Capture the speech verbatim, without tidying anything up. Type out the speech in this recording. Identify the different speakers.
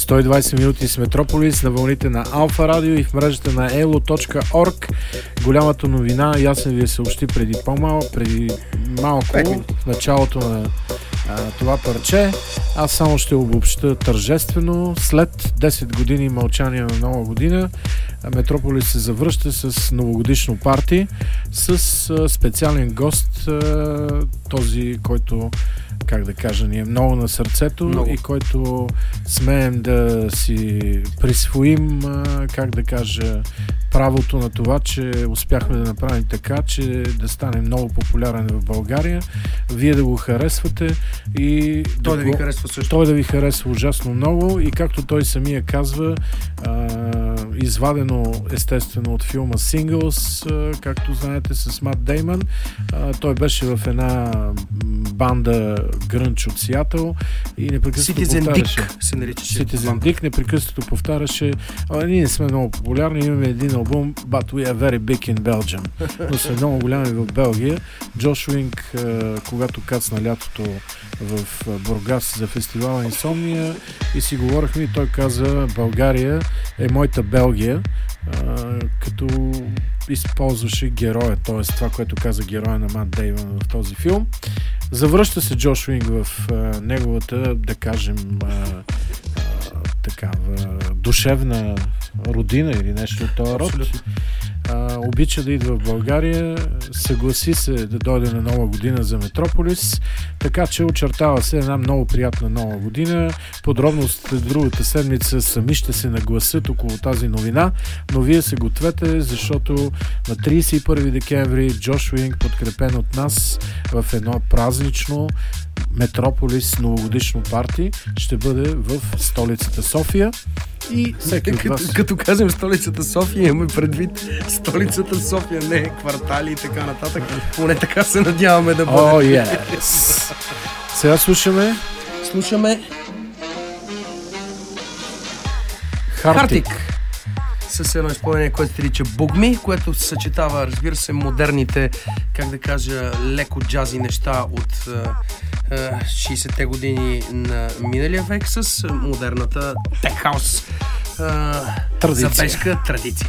Speaker 1: сто и двайсет минути с Метрополис на вълните на Алфа Радио и в мрежата на elo точка org. Голямата новина, ясен ви я съобщи преди по-малко, преди малко, в началото на а, това парче. Аз само ще обобща тържествено. След десет години мълчание на Нова година, Метрополис се завръща с новогодишно парти, с а, специален гост, а, този, който, как да кажа, ни е много на сърцето много. И който смеем да си присвоим, а, как да кажа, правото на това, че успяхме да направим така, че да стане много популярен в България. Вие да го харесвате и
Speaker 2: той да,
Speaker 1: да
Speaker 2: ви харесва също.
Speaker 1: Той да ви харесва ужасно много и както той самия казва, а, извадено естествено от филма Singles, а, както знаете, с Мат Деймън. А, той беше в една банда грънч от Сиатъл и непрекъснато
Speaker 2: Citizen
Speaker 1: повтаряше.
Speaker 2: Dick се наричаше.
Speaker 1: Citizen Dick непрекъснато повтаряше: а, ние не сме много популярни, имаме един албум, but we are very big in Belgium. Но сме много голями в Белгия. Джош Уинг, а, когато кацна лятото в Бургас за фестивала Инсомния и си говорихме и той каза: България е моята Белгия, а, като използваше героя, т.е. това, което каза героя на Мат Деймън в този филм. Завръща се Джош Уинг в а, неговата, да кажем, а, а, такава душевна родина или нещо от този род. А, обича да идва в България, съгласи се да дойде на Нова година за Метрополис, така че очертава се една много приятна Нова година. Подробностите другата седмица сами ще се нагласят около тази новина, но вие се гответе, защото на трийсет и първи декември Джош Уинг, подкрепен от нас в едно празнично Метрополис новогодишно парти, ще бъде в столицата София. И всеки от вас...
Speaker 2: Като, като кажем столицата София, имаме предвид столицата София, не квартали и така нататък. Поне така се надяваме да бъде.
Speaker 1: О, oh, yes! Сега слушаме...
Speaker 2: Слушаме...
Speaker 1: Хартик.
Speaker 2: Хартик. С едно изпълнение, което се нарича Бугми, което съчетава, разбира се, модерните, как да кажа, леко джази неща от шейсетте години на миналия век с модерната тек хаус запешка традиция.